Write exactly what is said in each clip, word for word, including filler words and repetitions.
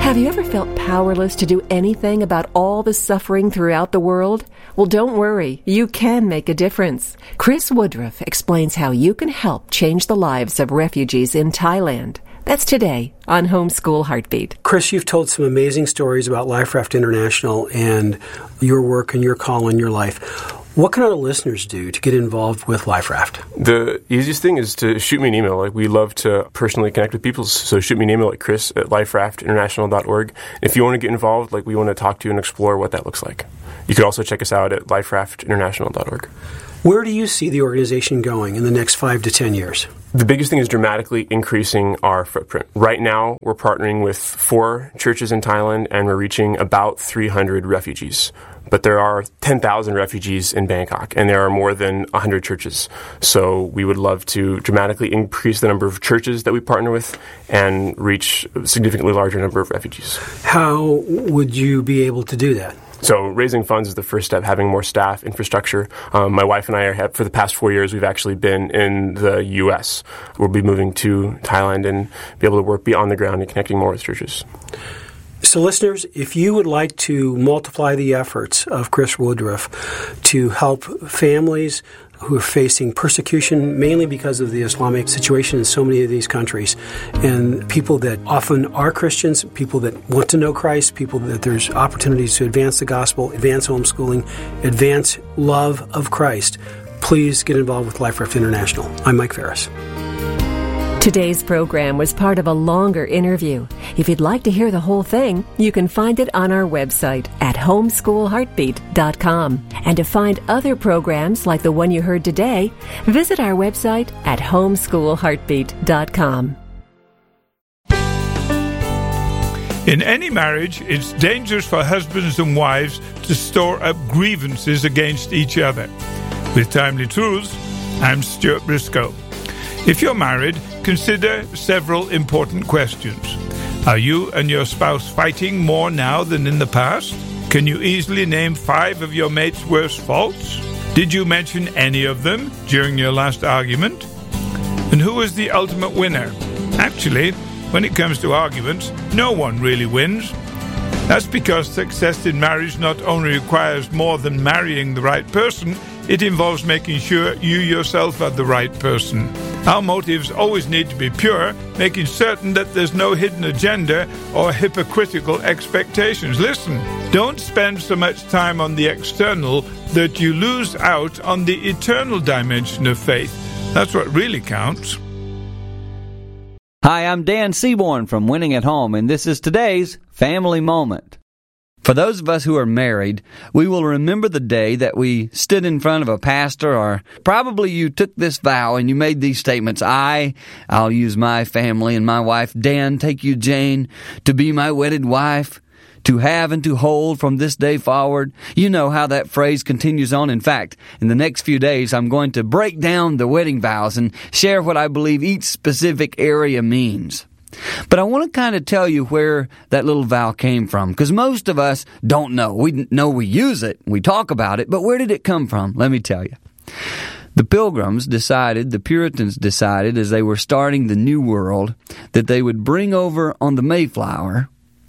Have you ever felt powerless to do anything about all the suffering throughout the world? Well, don't worry. You can make a difference. Chris Woodruff explains how you can help change the lives of refugees in Thailand. That's today on Homeschool Heartbeat. Chris, you've told some amazing stories about Life Raft International and your work and your call in your life. What can our listeners do to get involved with Life Raft? The easiest thing is to shoot me an email. Like, we love to personally connect with people, so shoot me an email at chris at life raft international dot org. If you want to get involved, like, we want to talk to you and explore what that looks like. You could also check us out at life raft international dot org. Where do you see the organization going in the next five to ten years? The biggest thing is dramatically increasing our footprint. Right now, we're partnering with four churches in Thailand, and we're reaching about three hundred refugees. But there are ten thousand refugees in Bangkok, and there are more than one hundred churches. So we would love to dramatically increase the number of churches that we partner with and reach a significantly larger number of refugees. How would you be able to do that? So raising funds is the first step, having more staff, infrastructure. Um, my wife and I are, have, for the past four years, we've actually been in the U S. We'll be moving to Thailand and be able to work, be on the ground and connecting more with churches. So listeners, if you would like to multiply the efforts of Chris Woodruff to help families who are facing persecution, mainly because of the Islamic situation in so many of these countries, and people that often are Christians, people that want to know Christ, people that there's opportunities to advance the gospel, advance homeschooling, advance love of Christ, please get involved with Life Raft International. I'm Mike Ferris. Today's program was part of a longer interview. If you'd like to hear the whole thing, you can find it on our website at homeschool heartbeat dot com. And to find other programs like the one you heard today, visit our website at homeschool heartbeat dot com. In any marriage, it's dangerous for husbands and wives to store up grievances against each other. With Timely Truths, I'm Stuart Briscoe. If you're married, consider several important questions. Are you and your spouse fighting more now than in the past? Can you easily name five of your mate's worst faults? Did you mention any of them during your last argument? And who is the ultimate winner? Actually, when it comes to arguments, no one really wins. That's because success in marriage not only requires more than marrying the right person, it involves making sure you yourself are the right person. Our motives always need to be pure, making certain that there's no hidden agenda or hypocritical expectations. Listen, don't spend so much time on the external that you lose out on the eternal dimension of faith. That's what really counts. Hi, I'm Dan Seaborn from Winning at Home, and this is today's Family Moment. For those of us who are married, we will remember the day that we stood in front of a pastor, or probably you took this vow and you made these statements. I, I'll use my family and my wife, Dan, take you, Jane, to be my wedded wife, to have and to hold from this day forward. You know how that phrase continues on. In fact, in the next few days, I'm going to break down the wedding vows and share what I believe each specific area means. But I want to kind of tell you where that little vow came from, because most of us don't know. We know we use it, we talk about it, but where did it come from? Let me tell you. The Pilgrims decided, the Puritans decided, as they were starting the New World, that they would bring over on the Mayflower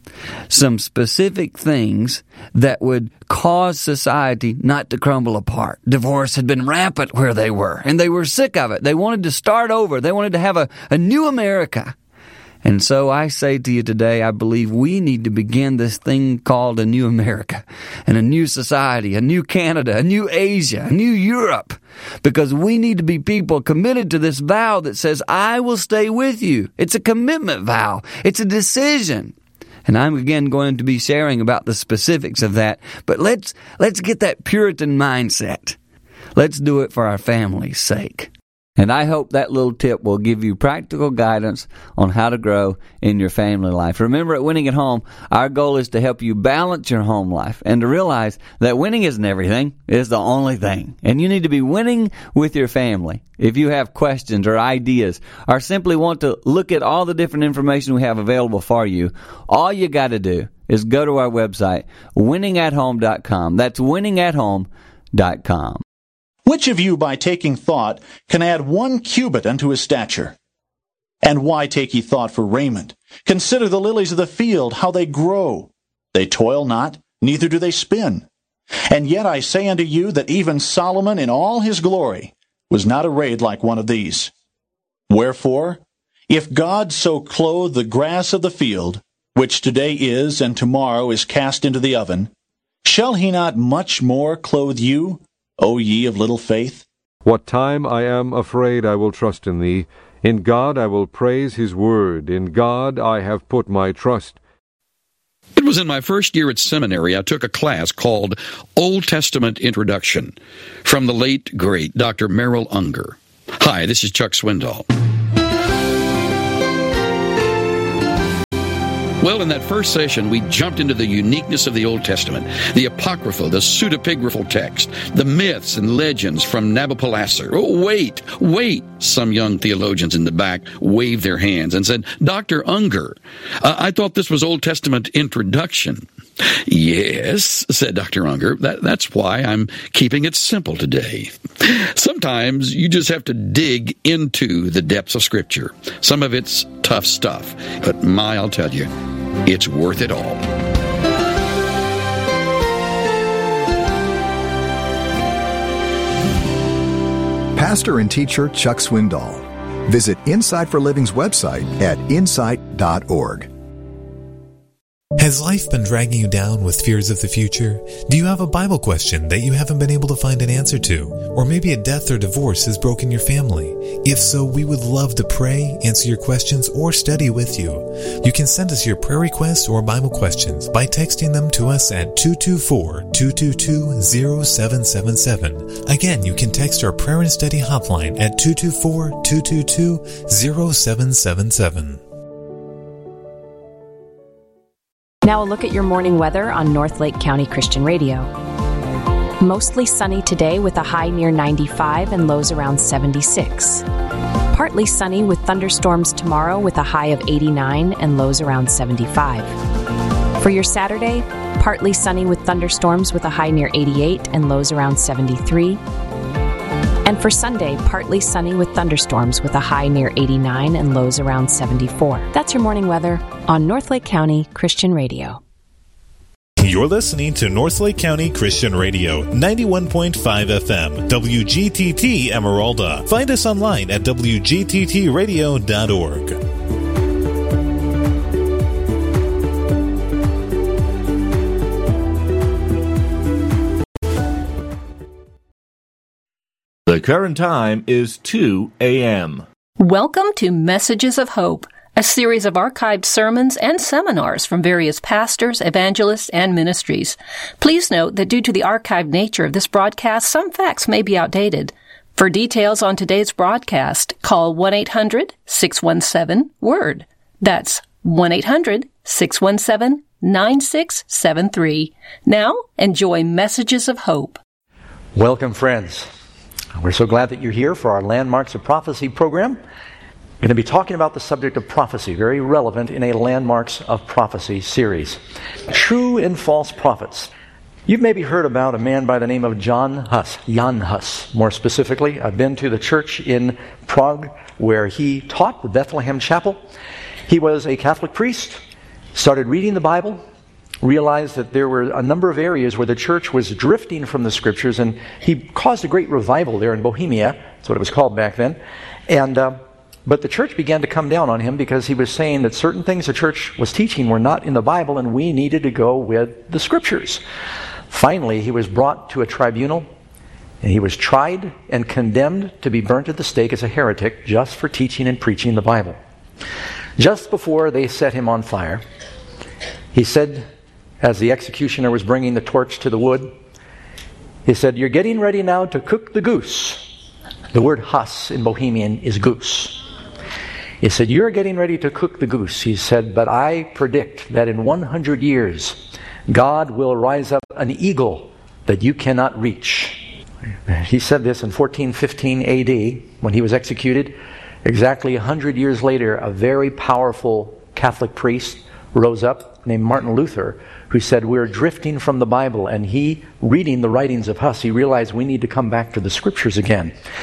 some specific things that would cause society not to crumble apart. Divorce had been rampant where they were, and they were sick of it. They wanted to start over. They wanted to have a, a new America. And so I say to you today, I believe we need to begin this thing called a new America and a new society, a new Canada, a new Asia, a new Europe, because we need to be people committed to this vow that says, I will stay with you. It's a commitment vow. It's a decision. And I'm again going to be sharing about the specifics of that. But let's let's get that Puritan mindset. Let's do it for our family's sake. And I hope that little tip will give you practical guidance on how to grow in your family life. Remember, at Winning at Home, our goal is to help you balance your home life and to realize that winning isn't everything. It's the only thing. And you need to be winning with your family. If you have questions or ideas or simply want to look at all the different information we have available for you, all you got to do is go to our website, winning at home dot com. That's winning at home dot com. Which of you, by taking thought, can add one cubit unto his stature? And why take ye thought for raiment? Consider the lilies of the field, how they grow. They toil not, neither do they spin. And yet I say unto you that even Solomon in all his glory was not arrayed like one of these. Wherefore, if God so clothe the grass of the field, which today is and tomorrow is cast into the oven, shall he not much more clothe you, O ye of little faith? What time I am afraid I will trust in thee. In God I will praise his word. In God I have put my trust. It was in my first year at seminary I took a class called Old Testament Introduction from the late, great Doctor Merrill Unger. Hi, this is Chuck Swindoll. Well, in that first session, we jumped into the uniqueness of the Old Testament, the Apocrypha, the pseudepigraphal text, the myths and legends from Nabopolassar. Oh, wait, wait! Some young theologians in the back waved their hands and said, Doctor Unger, uh, I thought this was Old Testament introduction. Yes, said Doctor Unger, that, that's why I'm keeping it simple today. Sometimes you just have to dig into the depths of Scripture. Some of it's tough stuff, but my, I'll tell you, it's worth it all. Pastor and teacher Chuck Swindoll. Visit Insight for Living's website at insight dot org. Has life been dragging you down with fears of the future? Do you have a Bible question that you haven't been able to find an answer to? Or maybe a death or divorce has broken your family? If so, we would love to pray, answer your questions, or study with you. You can send us your prayer requests or Bible questions by texting them to us at two two four, two two two, zero seven seven seven. Again, you can text our prayer and study hotline at two two four, two two two, zero seven seven seven. Now a look at your morning weather on North Lake County Christian Radio. Mostly sunny today with a high near ninety-five and lows around seventy-six. Partly sunny with thunderstorms tomorrow with a high of eighty-nine and lows around seventy-five. For your Saturday, partly sunny with thunderstorms with a high near eighty-eight and lows around seventy-three. And for Sunday, partly sunny with thunderstorms with a high near eighty-nine and lows around seventy-four. That's your morning weather on North Lake County Christian Radio. You're listening to North Lake County Christian Radio, ninety-one point five F M, W G T T Emeralda. Find us online at w g t t radio dot org. The current time is two a.m. Welcome to Messages of Hope, a series of archived sermons and seminars from various pastors, evangelists, and ministries. Please note that due to the archived nature of this broadcast, some facts may be outdated. For details on today's broadcast, call one eight hundred, six one seven, WORD. That's one eight hundred, six one seven, nine six seven three. Now, enjoy Messages of Hope. Welcome, friends. We're so glad that you're here for our Landmarks of Prophecy program. We're going to be talking about the subject of prophecy, very relevant in a Landmarks of Prophecy series. True and false prophets. You've maybe heard about a man by the name of John Huss, Jan Hus. More specifically, I've been to the church in Prague where he taught the Bethlehem Chapel. He was a Catholic priest, started reading the Bible, realized that there were a number of areas where the church was drifting from the Scriptures, and he caused a great revival there in Bohemia. That's what it was called back then. And uh, but the church began to come down on him because he was saying that certain things the church was teaching were not in the Bible, and we needed to go with the Scriptures. Finally, he was brought to a tribunal, and he was tried and condemned to be burnt at the stake as a heretic just for teaching and preaching the Bible. Just before they set him on fire, he said, as the executioner was bringing the torch to the wood, he said, "You're getting ready now to cook the goose." The word Huss in Bohemian is goose. He said, "You're getting ready to cook the goose." He said, "But I predict that in one hundred years, God will rise up an eagle that you cannot reach." He said this in fourteen fifteen A D when he was executed. Exactly one hundred years later, a very powerful Catholic priest rose up named Martin Luther, who said, "We're drifting from the Bible." And he, reading the writings of Huss, he realized we need to come back to the Scriptures again.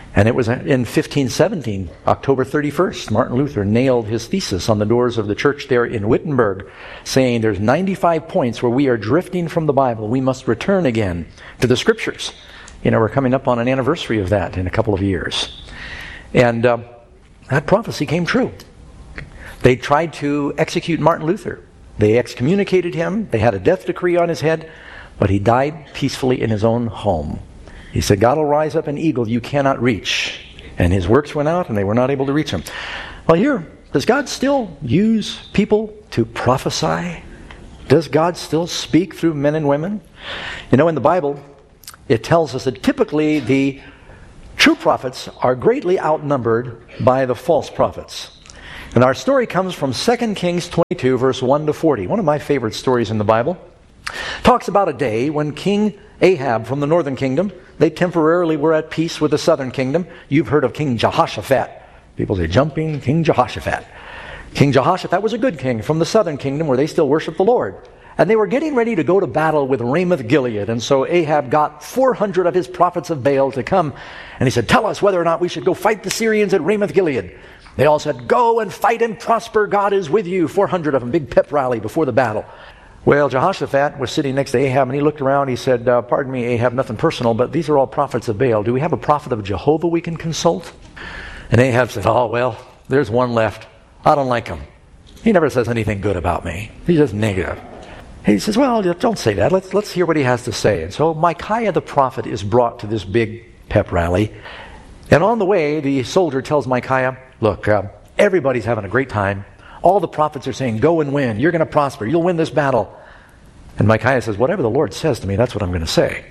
And it was in fifteen seventeen, October thirty-first, Martin Luther nailed his thesis on the doors of the church there in Wittenberg, saying there's ninety-five points where we are drifting from the Bible. We must return again to the Scriptures. You know, we're coming up on an anniversary of that in a couple of years. And uh, that prophecy came true. They tried to execute Martin Luther. They excommunicated him. They had a death decree on his head, but he died peacefully in his own home. He said, God will rise up an eagle you cannot reach. And his works went out and they were not able to reach him. Well, here, does God still use people to prophesy? Does God still speak through men and women? You know, in the Bible, it tells us that typically the true prophets are greatly outnumbered by the false prophets. And our story comes from Second Kings twenty-two, verse one to forty. One of my favorite stories in the Bible. Talks about a day when King Ahab from the northern kingdom, they temporarily were at peace with the southern kingdom. You've heard of King Jehoshaphat. People say, jumping King Jehoshaphat. King Jehoshaphat was a good king from the southern kingdom where they still worship the Lord. And they were getting ready to go to battle with Ramoth Gilead. And so Ahab got four hundred of his prophets of Baal to come. And he said, tell us whether or not we should go fight the Syrians at Ramoth Gilead. They all said, go and fight and prosper. God is with you. four hundred of them, big pep rally before the battle. Well, Jehoshaphat was sitting next to Ahab, and he looked around. He said, uh, pardon me, Ahab, nothing personal, but these are all prophets of Baal. Do we have a prophet of Jehovah we can consult? And Ahab said, oh, well, there's one left. I don't like him. He never says anything good about me. He's just negative. He says, well, don't say that. Let's, let's hear what he has to say. And so Micaiah the prophet is brought to this big pep rally. And on the way, the soldier tells Micaiah, look, uh, everybody's having a great time. All the prophets are saying, go and win. You're going to prosper. You'll win this battle. And Micaiah says, whatever the Lord says to me, that's what I'm going to say.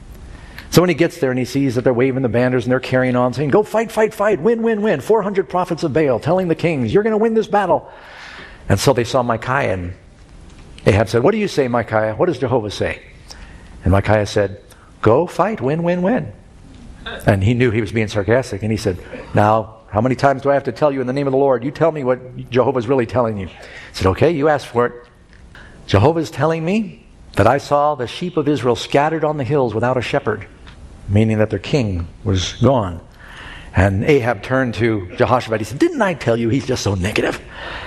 So when he gets there and he sees that they're waving the banners and they're carrying on, saying, go fight, fight, fight, win, win, win. four hundred prophets of Baal telling the kings, you're going to win this battle. And so they saw Micaiah, and Ahab said, what do you say, Micaiah? What does Jehovah say? And Micaiah said, go fight, win, win, win. And he knew he was being sarcastic, and he said, now, how many times do I have to tell you in the name of the Lord? You tell me what Jehovah's really telling you. He said, okay, you asked for it. Jehovah's telling me that I saw the sheep of Israel scattered on the hills without a shepherd, meaning that their king was gone. And Ahab turned to Jehoshaphat. He said, didn't I tell you he's just so negative?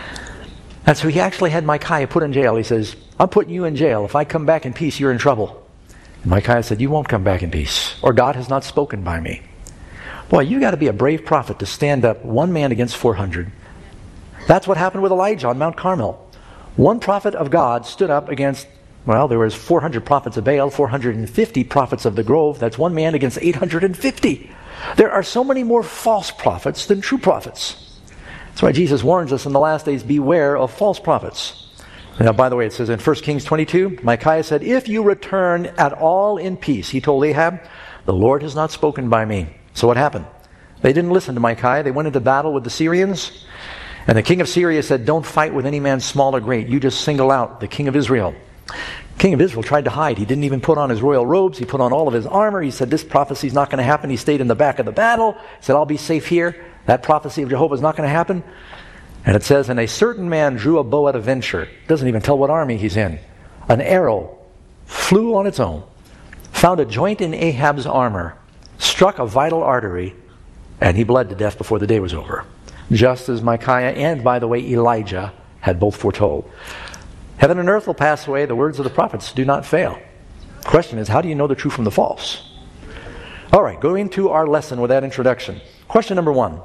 And so he actually had Micaiah put in jail. He says, I'm putting you in jail. If I come back in peace, you're in trouble. And Micaiah said, you won't come back in peace, or God has not spoken by me. Boy, you got to be a brave prophet to stand up one man against four hundred. That's what happened with Elijah on Mount Carmel. One prophet of God stood up against, well, there was four hundred prophets of Baal, four hundred fifty prophets of the grove. That's one man against eight hundred fifty. There are so many more false prophets than true prophets. That's why Jesus warns us in the last days, beware of false prophets. Now, by the way, it says in First Kings twenty-two, Micaiah said, if you return at all in peace, he told Ahab, the Lord has not spoken by me. So what happened? They didn't listen to Micaiah. They went into battle with the Syrians. And the king of Syria said, don't fight with any man small or great. You just single out the king of Israel. King of Israel tried to hide. He didn't even put on his royal robes. He put on all of his armor. He said, this prophecy is not going to happen. He stayed in the back of the battle. He said, I'll be safe here. That prophecy of Jehovah is not going to happen. And it says, and a certain man drew a bow at a venture. It doesn't even tell what army he's in. An arrow flew on its own, found a joint in Ahab's armor, struck a vital artery, and he bled to death before the day was over. Just as Micaiah and, by the way, Elijah had both foretold. Heaven and earth will pass away. The words of the prophets do not fail. The question is, how do you know the true from the false? All right, going to our lesson with that introduction. Question number one.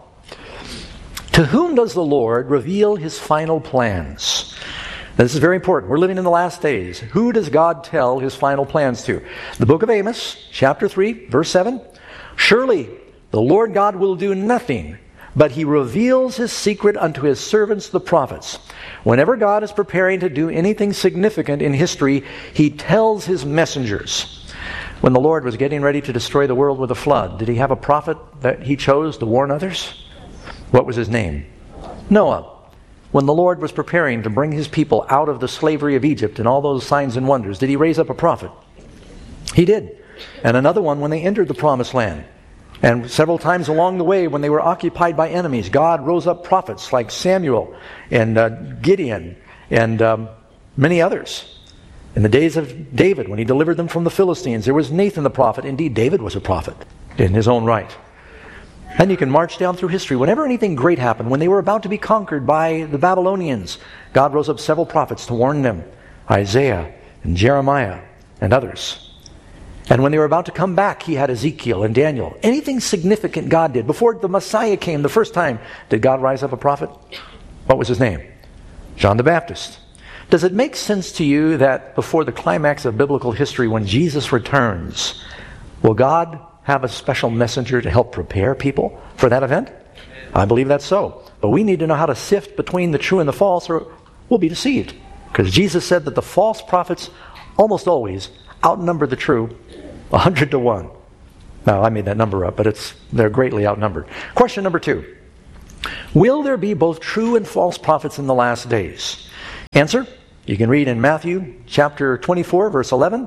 To whom does the Lord reveal his final plans? Now, this is very important. We're living in the last days. Who does God tell his final plans to? The book of Amos, chapter three, verse seven. Surely the Lord God will do nothing, but he reveals his secret unto his servants the prophets. Whenever God is preparing to do anything significant in history, he tells his messengers. When the Lord was getting ready to destroy the world with a flood, did he have a prophet that he chose to warn others? What was his name? Noah. When the Lord was preparing to bring his people out of the slavery of Egypt and all those signs and wonders, did he raise up a prophet? He did. And another one when they entered the promised land. And several times along the way when they were occupied by enemies, God rose up prophets like Samuel and uh, Gideon and um, many others. In the days of David, when he delivered them from the Philistines, there was Nathan the prophet. Indeed, David was a prophet in his own right. And you can march down through history. Whenever anything great happened, when they were about to be conquered by the Babylonians, God rose up several prophets to warn them. Isaiah and Jeremiah and others. And when they were about to come back, he had Ezekiel and Daniel. Anything significant God did. Before the Messiah came the first time, did God rise up a prophet? What was his name? John the Baptist. Does it make sense to you that before the climax of biblical history, when Jesus returns, will God have a special messenger to help prepare people for that event? I believe that's so. But we need to know how to sift between the true and the false, or we'll be deceived. Because Jesus said that the false prophets almost always outnumber the true a hundred to one. Now, I made that number up, but it's they're greatly outnumbered. Question number two. Will there be both true and false prophets in the last days? Answer, you can read in Matthew chapter twenty-four, verse eleven.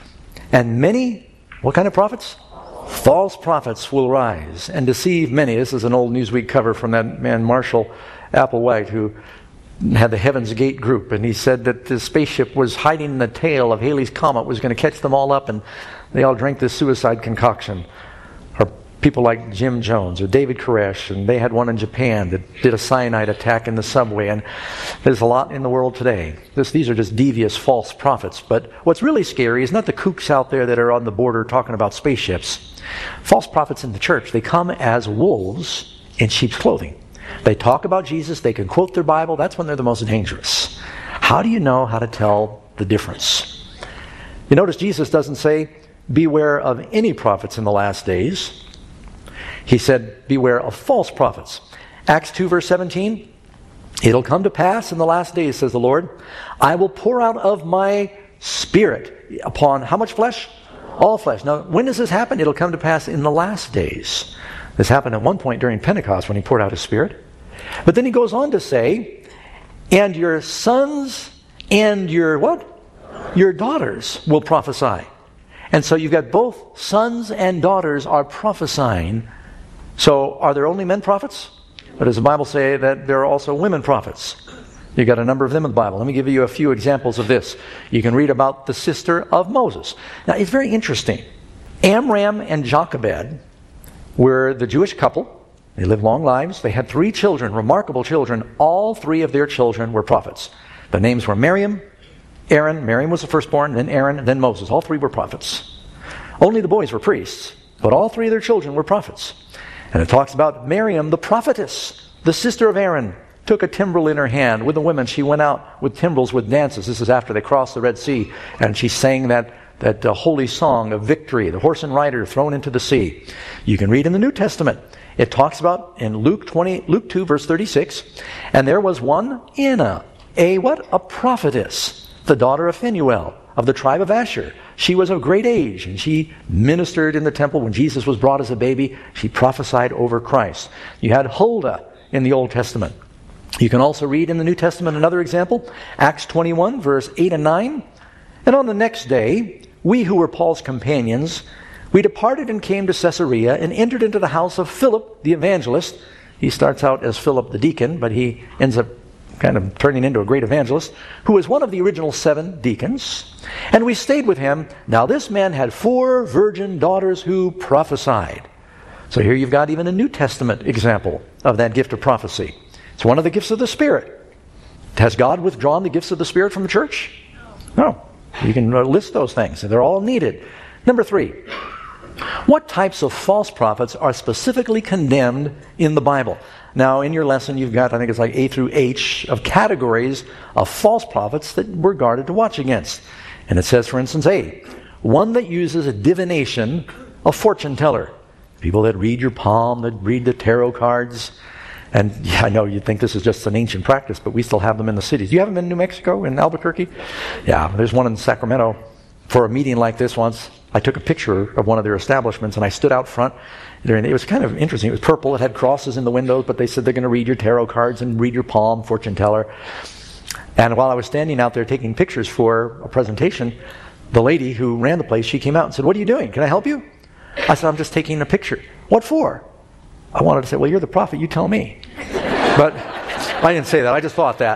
And many, what kind of prophets? False prophets will rise and deceive many. This is an old Newsweek cover from that man Marshall Applewhite, who had the Heaven's Gate group, and he said that the spaceship was hiding in the tail of Halley's Comet, was going to catch them all up, and they all drank this suicide concoction. Or people like Jim Jones or David Koresh, and they had one in Japan that did a cyanide attack in the subway, and there's a lot in the world today. This, these are just devious false prophets. But what's really scary is not the kooks out there that are on the border talking about spaceships. False prophets in the church, they come as wolves in sheep's clothing. They talk about Jesus, they can quote their Bible, that's when they're the most dangerous. How do you know how to tell the difference? You notice Jesus doesn't say, beware of any prophets in the last days. He said, beware of false prophets. Acts two verse seventeen, it'll come to pass in the last days, says the Lord, I will pour out of my Spirit upon how much flesh? All flesh. Now, when does this happen? It'll come to pass in the last days. This happened at one point during Pentecost when he poured out his Spirit. But then he goes on to say, and your sons and your what? Your daughters will prophesy. And so you've got both sons and daughters are prophesying. So are there only men prophets? But does the Bible say that there are also women prophets? You've got a number of them in the Bible. Let me give you a few examples of this. You can read about the sister of Moses. Now, it's very interesting. Amram and Jochebed were the Jewish couple. They lived long lives. They had three children, remarkable children. All three of their children were prophets. The names were Miriam, Aaron. Miriam was the firstborn, then Aaron, then Moses. All three were prophets. Only the boys were priests, but all three of their children were prophets. And it talks about Miriam, the prophetess, the sister of Aaron, took a timbrel in her hand. With the women, she went out with timbrels, with dances. This is after they crossed the Red Sea. And she sang that, that uh, holy song of victory, the horse and rider thrown into the sea. You can read in the New Testament. It talks about in Luke twenty, Luke two, verse thirty-six, and there was one Anna, a what? A prophetess, the daughter of Phanuel, of the tribe of Asher. She was of great age, and she ministered in the temple when Jesus was brought as a baby. She prophesied over Christ. You had Huldah in the Old Testament. You can also read in the New Testament another example, Acts twenty-one, verse eight and nine. And on the next day, we who were Paul's companions, we departed and came to Caesarea and entered into the house of Philip the evangelist. He starts out as Philip the deacon, but he ends up kind of turning into a great evangelist, who was one of the original seven deacons. And we stayed with him. Now this man had four virgin daughters who prophesied. So here you've got even a New Testament example of that gift of prophecy. It's one of the gifts of the Spirit. Has God withdrawn the gifts of the Spirit from the church? No. You can list those things. They're all needed. Number three. What types of false prophets are specifically condemned in the Bible? Now, in your lesson, you've got, I think it's like A through H, of categories of false prophets that we're guarded to watch against. And it says, for instance, A, one that uses a divination, a fortune teller. People that read your palm, that read the tarot cards. And yeah, I know you think this is just an ancient practice, but we still have them in the cities. You have them in New Mexico, in Albuquerque? Yeah, there's one in Sacramento. For a meeting like this once, I took a picture of one of their establishments, and I stood out front. During, it was kind of interesting. It was purple. It had crosses in the windows, but they said they're going to read your tarot cards and read your palm, fortune teller. And while I was standing out there taking pictures for a presentation, the lady who ran the place, she came out and said, "What are you doing? Can I help you?" I said, "I'm just taking a picture." "What for?" I wanted to say, "Well, you're the prophet. You tell me." But I didn't say that. I just thought that.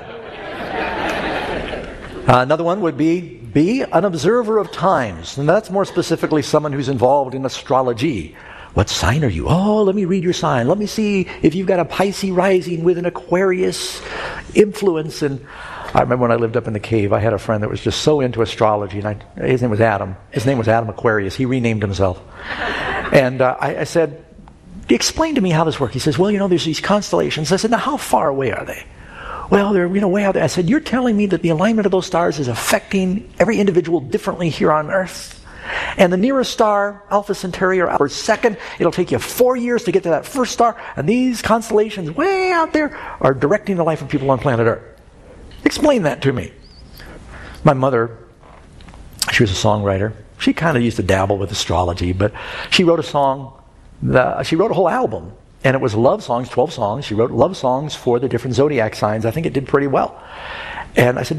Uh, another one would be, be an observer of times. And that's more specifically someone who's involved in astrology what sign are you? Oh, let me read your sign. Let me see if you've got a Pisces rising with an Aquarius influence. And I remember when I lived up in the cave, I had a friend that was just so into astrology, and I, his name was Adam. His name was Adam Aquarius. He renamed himself. And uh, I, I said, explain to me how this works. He says, well, you know, there's these constellations. I said, now how far away are they? Well, they're, you know, way out there. I said, you're telling me that the alignment of those stars is affecting every individual differently here on Earth? And the nearest star, Alpha Centauri, or Alpha second, it'll take you four years to get to that first star, and these constellations way out there are directing the life of people on planet Earth. Explain that to me. My mother, she was a songwriter. She kind of used to dabble with astrology, but she wrote a song, the, she wrote a whole album, and it was love songs, twelve songs. She wrote love songs for the different zodiac signs. I think it did pretty well. And I said,